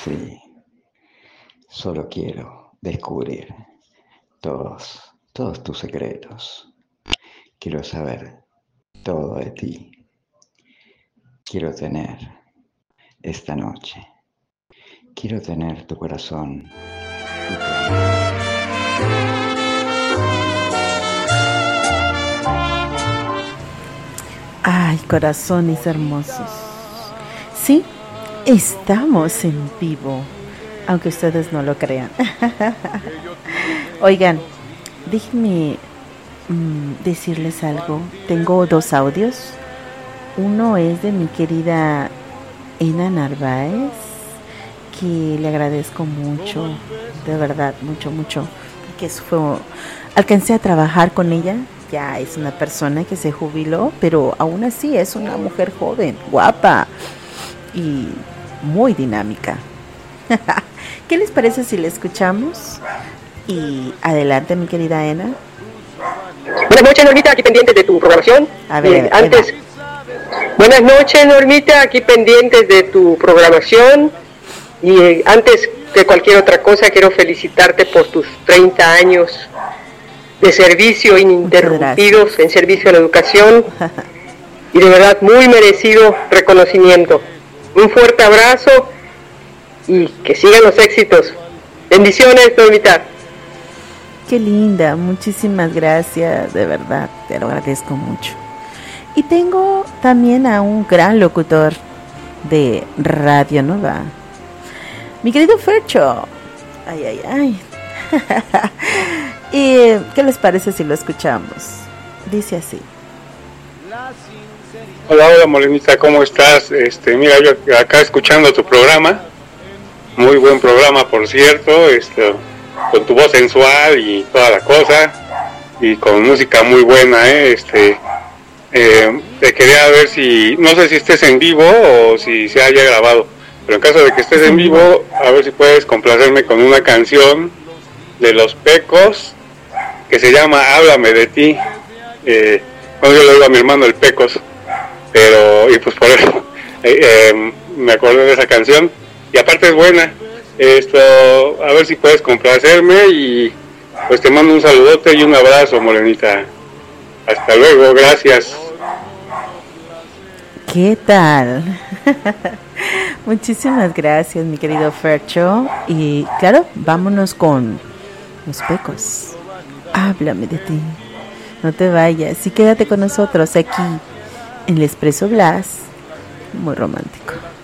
Sí, solo quiero descubrir todos tus secretos. Quiero saber todo de ti. Quiero tener esta noche. Quiero tener tu corazón. Ay, corazones hermosos. Sí, estamos en vivo, aunque ustedes no lo crean. Oigan, déjenme decirles algo. Tengo 2 audios. Uno es de mi querida Ena Narváez, que le agradezco mucho, de verdad, mucho, que alcancé a trabajar con ella. Ya es una persona que se jubiló, pero aún así es una mujer joven, guapa y muy dinámica. ¿Qué les parece si la escuchamos? Y adelante, mi querida Ena. Buenas noches, Normita, aquí pendientes de tu programación. A ver, antes, buenas noches, Normita, aquí pendientes de tu programación. Y antes que cualquier otra cosa, quiero felicitarte por tus 30 años de servicio ininterrumpidos en servicio a la educación. Y de verdad, muy merecido reconocimiento. Un fuerte abrazo y que sigan los éxitos. Bendiciones, Normita. Qué linda, muchísimas gracias, de verdad, te lo agradezco mucho. Y tengo también a un gran locutor de Radio Nova, mi querido Fercho. Ay. ¿Y qué les parece si lo escuchamos? Dice así. Hola, Morenita, ¿cómo estás? Mira, yo acá escuchando tu programa, muy buen programa, por cierto, con tu voz sensual y toda la cosa, y con música muy buena, te quería ver si, no sé si estés en vivo o si se haya grabado, pero en caso de que estés en vivo, a ver si puedes complacerme con una canción de Los Pecos, que se llama Háblame de ti. Yo le digo a mi hermano el Pecos, y pues por eso me acordé de esa canción, y aparte es buena. A ver si puedes complacerme y pues te mando un saludote y un abrazo, Morenita. Hasta luego, gracias. ¿Qué tal? Muchísimas gracias, mi querido Fercho. Y claro, vámonos con Los Pecos. Háblame de ti. No te vayas y quédate con nosotros aquí en el Expreso Blas. Muy romántico.